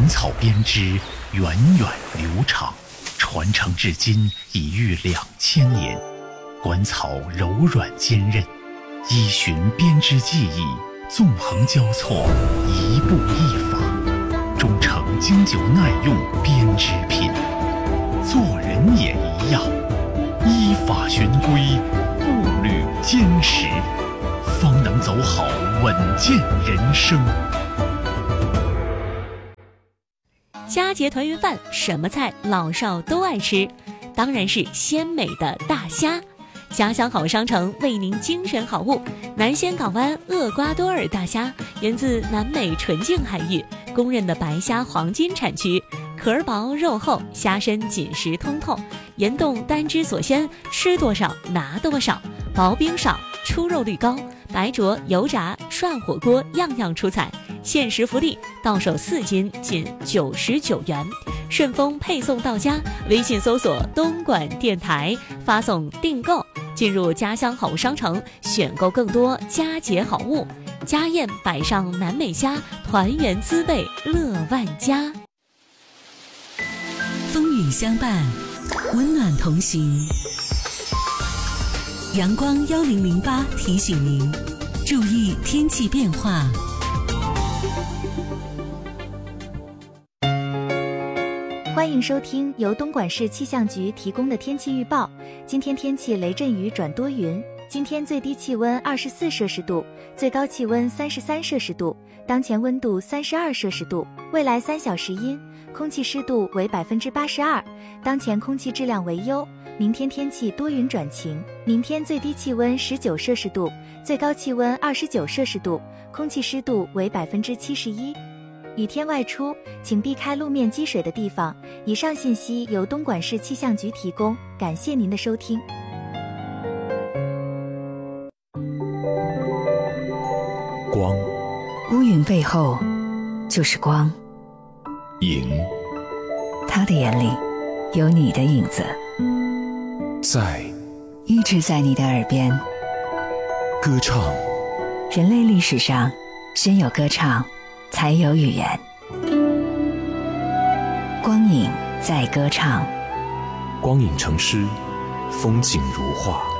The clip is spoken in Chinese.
滚草编织源远流长，传承至今已逾2000年。滚草柔软坚韧，依循编织技艺，纵横交错，一步一法，终成经久耐用编织品。做人也一样，依法循规，步履坚实，方能走好稳健人生。 佳节团圆饭，什么菜老少都爱吃？当然是鲜美的大虾。家乡好商城为您精选好物，南仙港湾厄瓜多尔大虾源自南美纯净海域，公认的白虾黄金产区，壳薄肉厚，虾身紧实通透，盐冻单汁所鲜，吃多少拿多少，薄冰少，出肉率高，白灼油炸涮火锅样样出彩。限时福利，到手4斤仅99元，顺丰配送到家。微信搜索东莞电台，发送订购，进入家乡好物商城，选购更多佳节好物。家宴摆上南美虾，团圆滋味乐万家。 风雨相伴，温暖同行。阳光1008提醒您，注意天气变化。 欢迎收听由东莞市气象局提供的天气预报。今天天气雷阵雨转多云，今天最低气温24摄氏度，最高气温33摄氏度，当前温度32摄氏度。未来3小时阴，空气湿度为82%，当前空气质量为优。明天天气多云转晴，明天最低气温19摄氏度，最高气温29摄氏度，空气湿度为71%。雨天外出，请避开路面积水的地方。以上信息由东莞市气象局提供，感谢您的收听。 光， 乌云背后就是光。 影， 他的眼里有你的影子， 在， 一直在你的耳边。 歌唱， 人类历史上先有歌唱，才有语言。光影在歌唱， 光影成诗，风景如画。